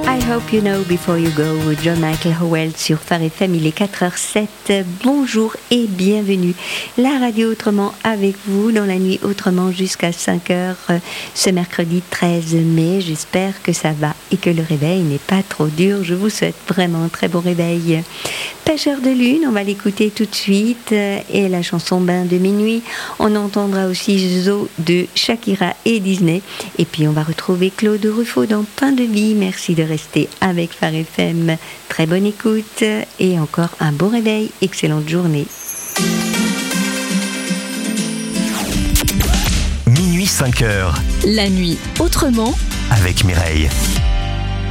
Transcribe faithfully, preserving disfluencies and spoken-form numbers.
I Hope You Know Before You Go, John Michael Howell sur Phare F M, il est quatre heures zéro sept. Bonjour et bienvenue. La radio autrement avec vous dans la nuit autrement jusqu'à cinq heures ce mercredi treize mai. J'espère que ça va et que le réveil n'est pas trop dur. Je vous souhaite vraiment un très bon réveil. Pêcheur de lune, on va l'écouter tout de suite, et la chanson Bain de minuit. On entendra aussi Zo de Shakira et Disney. Et puis on va retrouver Claude Ruffaut dans Pain de vie. Merci de rester avec Phare F M. Très bonne écoute et encore un bon réveil. Excellente journée. Minuit cinq heures. La nuit autrement avec Mireille.